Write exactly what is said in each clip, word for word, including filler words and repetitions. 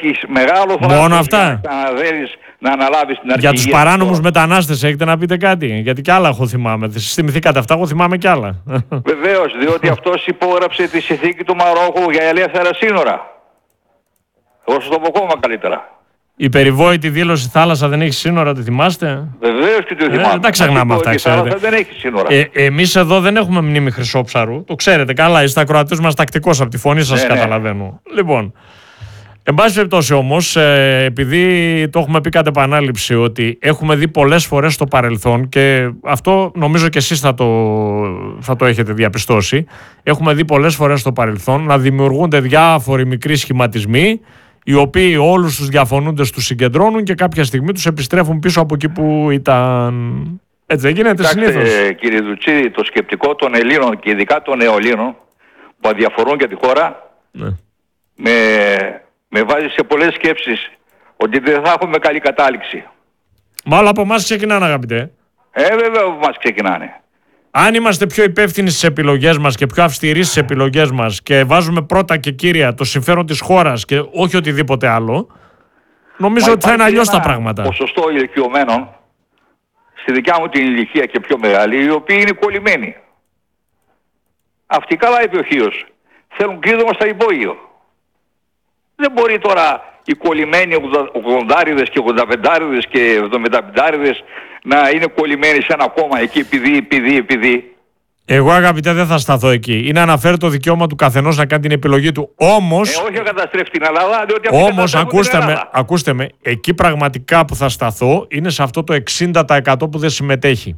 έχεις μεγάλο θράσος. Μόνο αυτά. Να θέλεις να αναλάβεις την αρχηγία. Για τους παράνομους μετανάστες έχετε να πείτε κάτι? Γιατί κι άλλα έχω θυμάμαι. Θυμηθήκατε αυτά, εγώ θυμάμαι κι άλλα. Βεβαίως, διότι αυτός υπόγραψε τη συνθήκη του Μαρόκου για ελεύθερα σύνορα. Εγώ σας το πω ακόμα καλύτερα. Η περιβόητη δήλωση θάλασσα δεν έχει σύνορα, τη θυμάστε? Βεβαίως και το θυμάμαι. Ε, δεν τα ξεχνάμε αυτά, ξέρετε. Η θάλασσα δεν έχει σύνορα. Ε, εμείς εδώ δεν έχουμε μνήμη Χρυσόψαρου. Το ξέρετε καλά, είστε ακροατής μας τακτικός, από τη φωνή σας ναι, καταλαβαίνω. Ναι. Λοιπόν, εν πάση περιπτώσει όμως, ε, επειδή το έχουμε πει κατ' επανάληψη ότι έχουμε δει πολλές φορές στο παρελθόν και αυτό νομίζω και εσείς θα το, θα το έχετε διαπιστώσει, έχουμε δει πολλές φορές στο παρελθόν να δημιουργούνται διάφοροι μικροί σχηματισμοί οι οποίοι όλους τους διαφωνούντες τους συγκεντρώνουν και κάποια στιγμή τους επιστρέφουν πίσω από εκεί που ήταν. Έτσι δεν γίνεται συνήθως? Ε, κύριε Δουτσίδη, το σκεπτικό των Ελλήνων και ειδικά των νεοελλήνων που αδιαφορούν για τη χώρα ναι. με, με βάζει σε πολλές σκέψεις ότι δεν θα έχουμε καλή κατάληξη. Μα όλα από εμάς ξεκινάνε, αγαπητέ. Ε, βέβαια από εμάς ξεκινάνε. Αν είμαστε πιο υπεύθυνοι στις επιλογές μας και πιο αυστηροί στις επιλογές μας και βάζουμε πρώτα και κύρια το συμφέρον της χώρας και όχι οτιδήποτε άλλο, νομίζω Μα ότι θα είναι αλλιώς τα πράγματα. Ποσοστό ηλικιωμένων, στη δικιά μου την ηλικία και πιο μεγάλη, οι οποίοι είναι κολλημένοι. Αυτοί, καλά είπε ο Χίος, θέλουν κλείδωμα στα υπόγειο. Δεν μπορεί τώρα οι κολλημένοι ογδοντάριδες και ογδονταπεντάριδες και εβδομηνταπεντάριδες να είναι κολλημένοι σε ένα κόμμα εκεί επειδή, επειδή, επειδή. Εγώ, αγαπητέ, δεν θα σταθώ εκεί. Είναι αναφέρει το δικαίωμα του καθενός να κάνει την επιλογή του. Όμως. Ε, όχι να καταστρέφει την Ελλάδα, διότι όμως, ακούστε με, ακούστε με, εκεί πραγματικά που θα σταθώ είναι σε αυτό το εξήντα τοις εκατό που δεν συμμετέχει.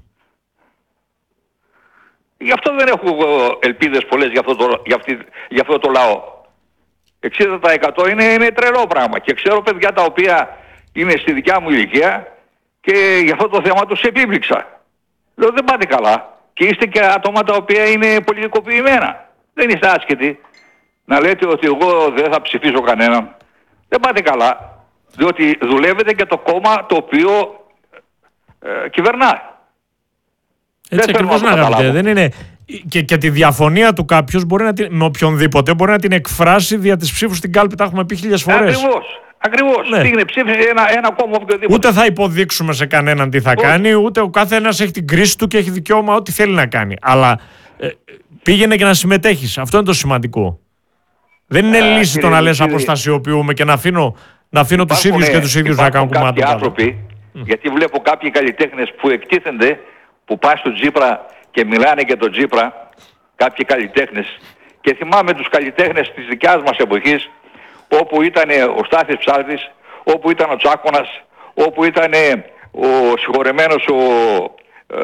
Γι' αυτό δεν έχω ελπίδες πολλές για αυτό το, για αυτή, για αυτό το λαό. εξήντα τοις εκατό είναι, είναι τρελό πράγμα. Και ξέρω παιδιά τα οποία είναι στη δικιά μου ηλικία και για αυτό το θέμα τους επίπληξα. Λέω δεν πάτε καλά. Και είστε και άτομα τα οποία είναι πολιτικοποιημένα. Δεν είστε άσχετοι να λέτε ότι εγώ δεν θα ψηφίσω κανέναν. Δεν πάτε καλά. Διότι δουλεύετε για το κόμμα το οποίο ε, κυβερνά. Έτσι ακριβώς να αγαπητέ. Δεν είναι... Και, και τη διαφωνία του κάποιος μπορεί να την, με οποιονδήποτε μπορεί να την εκφράσει δια της ψήφου στην κάλπη. Τα έχουμε πει χίλιες φορές. Ακριβώς. Ακριβώς. Ναι. Πήγαινε ψήφισε ένα, ένα κόμμα οποιοδήποτε. Ούτε θα υποδείξουμε σε κανέναν τι θα Πώς. κάνει, ούτε ο κάθε ένας έχει την κρίση του και έχει δικαίωμα ό,τι θέλει να κάνει. Αλλά ε, πήγαινε και να συμμετέχεις. Αυτό είναι το σημαντικό. Δεν είναι Α, λύση το να λες αποστασιοποιούμε και να αφήνω, να αφήνω τους ίδιους και τους ίδιους να κάνουν κομμάτι. Κάποιοι άνθρωποι, mm. γιατί βλέπω κάποιοι καλλιτέχνες που εκτίθενται, που πάνε στον Τσίπρα και μιλάνε για τον Τσίπρα, κάποιοι καλλιτέχνες. Και θυμάμαι τους καλλιτέχνες της δικιάς μας εποχής, όπου ήταν ο Στάθης Ψάλτης, όπου ήταν ο Τσάκωνας, όπου ήταν ο συγχωρεμένος ο, ε,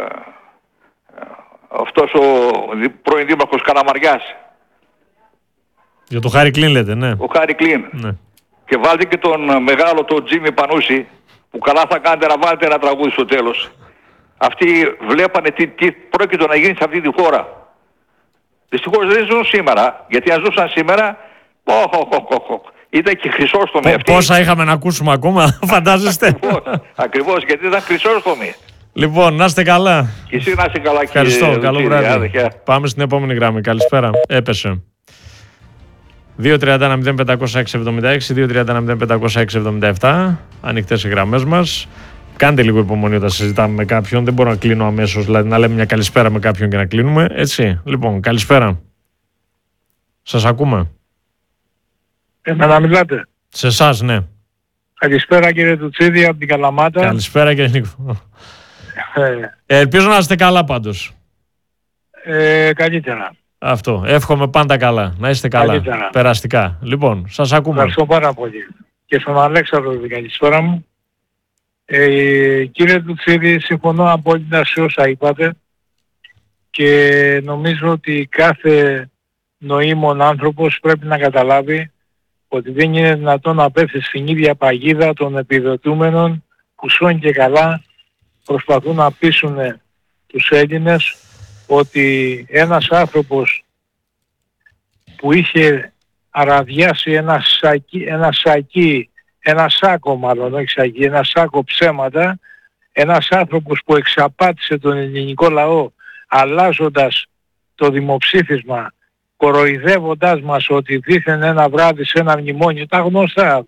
αυτός ο πρώην δήμαρχος Καλαμαριάς. Για το Χάρη Κλίν λέτε, ναι. Ο Χάρη Κλίν. Ναι. Και βάλτε και τον μεγάλο τον Τζίμι Πανούση, που καλά θα κάνετε να βάλετε ένα τραγούδι στο τέλος. Αυτοί βλέπανε τι, τι πρόκειται να γίνει σε αυτή τη χώρα. Δυστυχώς δεν ζουν σήμερα, γιατί αν ζούσαν σήμερα, oh, oh, oh, oh, oh. ήταν και χρυσόστομοι αυτοί. Πόσα είχαμε να ακούσουμε ακόμα, φαντάζεστε. Ακριβώς, ακριβώς, γιατί ήταν χρυσόστομοι. Λοιπόν, να είστε καλά. Και εσύ να είστε καλά, κύριε. Ευχαριστώ, καλό βράδυ. Πάμε στην επόμενη γραμμή. Καλησπέρα. Έπεσε. δύο τρία ένα μηδέν πέντε μηδέν έξι εβδομήντα έξι, δύο τρία ένα μηδέν πέντε μηδέν έξι εβδομήντα επτά. Ανοιχτές οι γραμμές μας. Κάντε λίγο υπομονή όταν συζητάμε με κάποιον. Δεν μπορώ να κλείνω αμέσως, δηλαδή να λέμε μια καλησπέρα με κάποιον και να κλείνουμε. Έτσι. Λοιπόν, καλησπέρα. Σας ακούμε. Εμένα μιλάτε. Σε εσάς, ναι. Καλησπέρα κύριε Τουτσίδη από την Καλαμάτα. Καλησπέρα κύριε Νίκο. Ε, ελπίζω να είστε καλά πάντως. Ε, καλύτερα. Αυτό. Εύχομαι πάντα καλά. Να είστε καλά. Καλύτερα. Περαστικά. Λοιπόν, σας ακούμε. Ευχαριστώ πάρα πολύ. Και στον Αλέξανδρο την καλησπέρα μου. Ε, κύριε Τουτσίδη, συμφωνώ απόλυτα σε όσα είπατε και νομίζω ότι κάθε νοήμων άνθρωπος πρέπει να καταλάβει ότι δεν είναι δυνατόν να πέφτει στην ίδια παγίδα των επιδοτούμενων που σώνει και καλά προσπαθούν να πείσουν τους Έλληνες ότι ένας άνθρωπος που είχε αραδιάσει ένα σακί, ένα σακί ένα σάκο μάλλον, όχι σακί, ένα σάκο ψέματα, ένας άνθρωπος που εξαπάτησε τον ελληνικό λαό αλλάζοντας το δημοψήφισμα, κοροϊδεύοντάς μας ότι δήθεν ένα βράδυ σε ένα μνημόνιο, τα γνωστά,